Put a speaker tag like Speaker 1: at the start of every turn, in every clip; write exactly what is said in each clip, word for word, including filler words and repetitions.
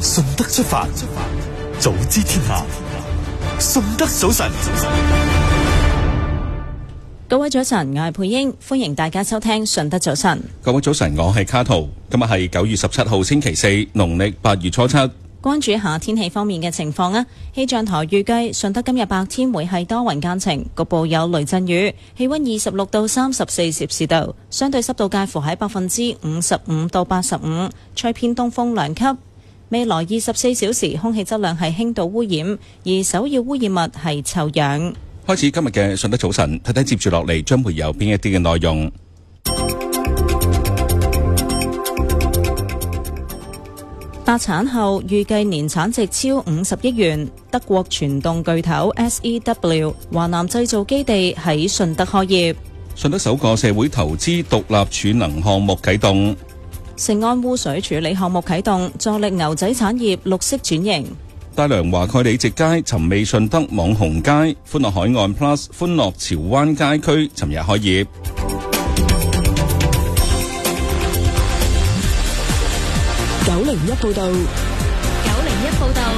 Speaker 1: 順德出發，早知天下，順德早晨。
Speaker 2: 各位早晨，我係佩英，歡迎大家收聽順德早晨。
Speaker 3: 各位早晨，我係卡圖。今日係九月十七號星期四，農曆八月初七。
Speaker 2: 關注一下天氣方面嘅情況啊！氣象台預計順德今日白天會係多雲間晴，局部有雷陣雨，氣溫二十六到三十四攝氏度，相對濕度介乎喺百分之五十五到八十五，吹偏東風兩級。未來二十四小時空氣質量係輕度污染，而首要污染物係臭氧。
Speaker 3: 開始今日嘅順德早晨，睇睇接住落嚟將會有邊一啲嘅內容。
Speaker 2: 達產後預計年產值超五十億元，德國傳動巨頭 S E W 華南製造基地喺順德開業。
Speaker 3: 順德首個社會投資獨立儲能項目啟動。
Speaker 2: 成安污水處理項目啟動，助力牛仔產業綠色轉型。
Speaker 3: 大良華蓋里直街尋味順德網紅街歡樂海岸 Plus 歡樂潮灣街區尋日開業。
Speaker 4: 九零一報道，九零一報道。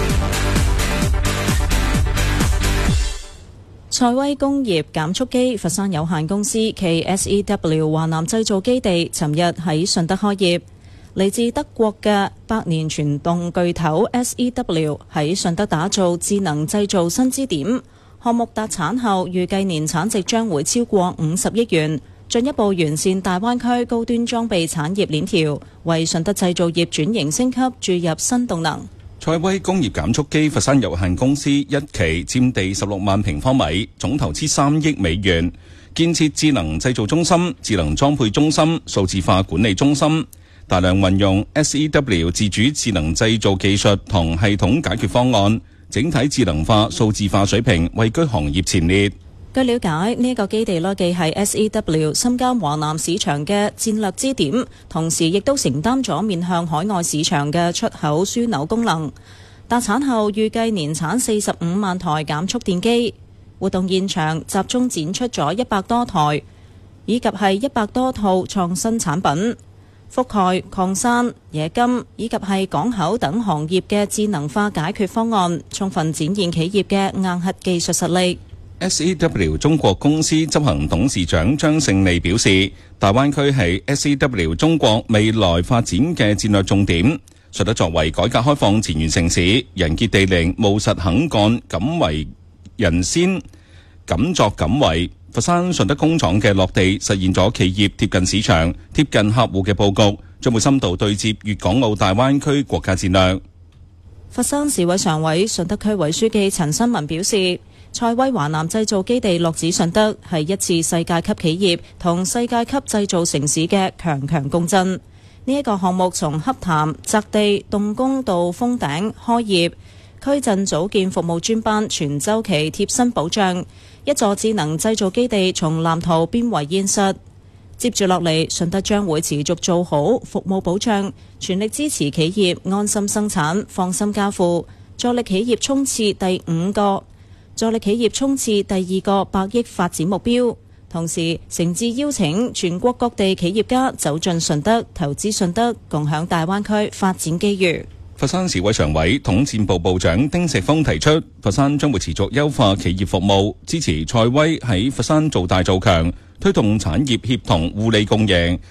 Speaker 2: 賽威工業減速機佛山有限公司暨 S E W 華南製造基地尋日喺順德開業。嚟自德國嘅百年傳動巨頭 S E W 喺順德打造智能製造新支點，項目達產後預計年產值將會超過五十億元，進一步完善大灣區高端裝備產業鏈條，為順德製造業轉型升級注入新動能。
Speaker 3: 賽威工業減速機佛山有限公司一期佔地十六萬平方米，總投資三億美元，建設智能製造中心、智能裝配中心、數字化管理中心，大量運用 S E W 自主智能製造技術同系統解決方案，整體智能化、數字化水平位居行業前列。
Speaker 2: 據了解，呢、這個基地呢既係 S E W 深耕華南市場嘅戰略支點，同時亦都承擔咗面向海外市場嘅出口樞紐功能。達產後預計年產四十五萬台減速電機。活動現場集中展出咗一百多台，以及係一百多套創新產品，覆蓋礦山、冶金以及係港口等行業嘅智能化解決方案，充分展現企業嘅硬核技術實力。
Speaker 3: S E W 中國公司執行董事長張勝利表示，大灣區係 S E W 中國未來發展嘅戰略重點。順德作為改革開放前沿城市，人傑地靈、務實肯幹、敢為人先、敢作敢為。佛山順德工廠嘅落地，實現咗企業貼近市場、貼近客戶嘅佈局，將會深度對接粵港澳大灣區國家戰略。
Speaker 2: 佛山市委常委、順德區委書記陳新文表示，賽威華南製造基地落址順德係一次世界級企業同世界級製造城市嘅強強共振。呢、這、一個項目從洽談、擇地、動工到封頂開業，區鎮組建服務專班，全周期貼身保障，一座智能製造基地從藍圖變為現實。接住落嚟，順德將會持續做好服務保障，全力支持企業安心生產、放心交付，助力企業衝刺第五個。助力企業衝刺第二個百億發展目標，同時誠摯邀請全國各地企業家走進順德，投資順德，共享大灣區發展機遇。
Speaker 3: 佛山市委常委、統戰部部長丁石峰提出，佛山將會持續優化企業服務，支持賽威喺佛山做大做強，推動產業協同互利共贏，